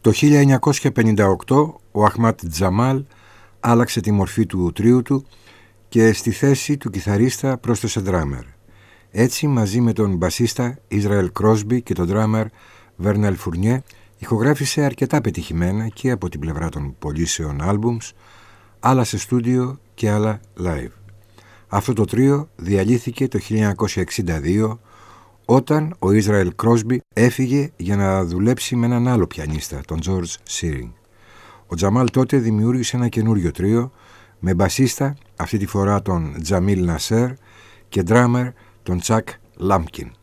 Το 1958 ο Αχμάτ Τζαμάλ άλλαξε τη μορφή του τρίου του και στη θέση του κιθαρίστα πρόσθεσε ντράμερ. Έτσι, μαζί με τον μπασίστα Ισραήλ Κρόσμπι και τον ντράμερ Βέρνελ Φουρνιέ, ηχογράφησε αρκετά πετυχημένα και από την πλευρά των πωλήσεων άλμπουμς, άλλα σε στούντιο και άλλα live. Αυτό το τρίο διαλύθηκε το 1962 όταν ο Ισραήλ Κρόσμπι έφυγε για να δουλέψει με έναν άλλο πιανίστα, τον George Shearing. Ο Τζαμάλ τότε δημιούργησε ένα καινούριο τρίο με μπασίστα αυτή τη φορά τον Τζαμίλ Νασέρ και ντράμερ τον Τσακ Λάμπκιν.